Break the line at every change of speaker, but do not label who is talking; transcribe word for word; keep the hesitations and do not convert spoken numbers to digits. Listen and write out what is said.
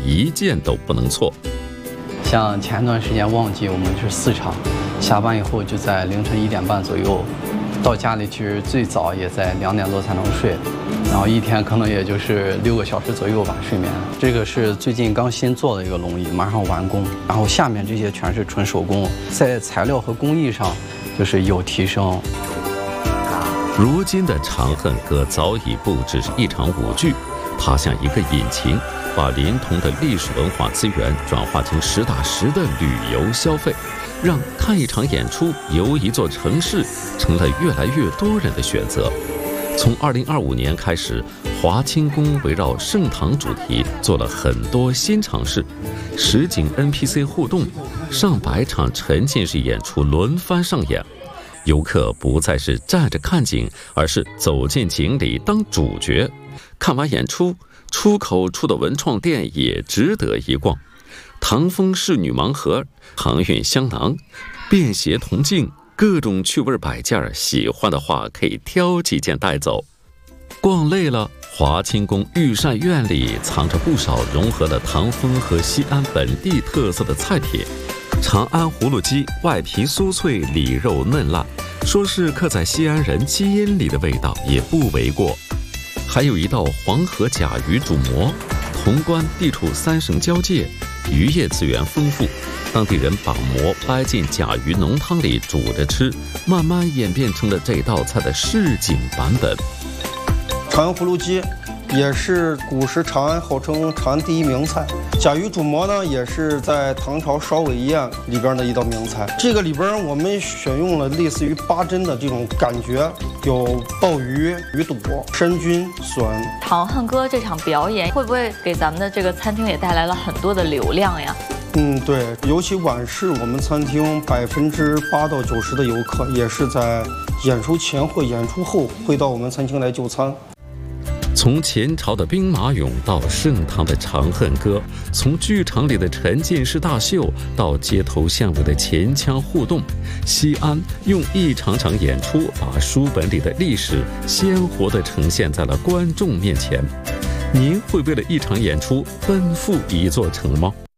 一件都不能错。
像前段时间旺季，我们是四场，下班以后就在凌晨一点半左右，到家里其实最早也在两点多才能睡，然后一天可能也就是六个小时左右吧睡眠。这个是最近刚新做的一个龙椅，马上完工，然后下面这些全是纯手工，在材料和工艺上就是有提升。
如今的《长恨歌》早已不只是一场舞剧，它像一个引擎，把临潼的历史文化资源转化成实打实的旅游消费，让看一场演出、游一座城市成了越来越多人的选择。从二零二五年开始，华清宫围绕盛唐主题做了很多新尝试，实景 N P C 互动，上百场沉浸式演出轮番上演。游客不再是站着看景，而是走进景里当主角。看完演出，出口处的文创店也值得一逛。唐风仕女盲盒、航运香囊、便携铜镜，各种趣味摆件，喜欢的话可以挑几件带走。逛累了，华清宫御膳院里藏着不少融合了唐风和西安本地特色的菜品。长安葫芦鸡外皮酥脆，里肉嫩烂，说是刻在西安人基因里的味道也不为过。还有一道黄河甲鱼煮馍，潼关地处三省交界，渔业资源丰富，当地人把馍掰进甲鱼浓汤里煮着吃，慢慢演变成了这道菜的市井版本。
长安葫芦鸡也是古时长安号称长安第一名菜，甲鱼煮馍呢也是在唐朝烧尾宴里边的一道名菜。这个里边我们选用了类似于八珍的这种感觉，有鲍鱼、鱼肚、参菌、笋。
长恨歌这场表演会不会给咱们的这个餐厅也带来了很多的流量呀？
嗯，对，尤其晚市，我们餐厅百分之八到九十的游客也是在演出前或演出后会到我们餐厅来就餐。
从前朝的兵马俑到盛唐的长恨歌，从剧场里的沉浸式大秀到街头巷尾的前腔互动，西安用一场场演出把书本里的历史鲜活地呈现在了观众面前。您会为了一场演出奔赴一座城吗？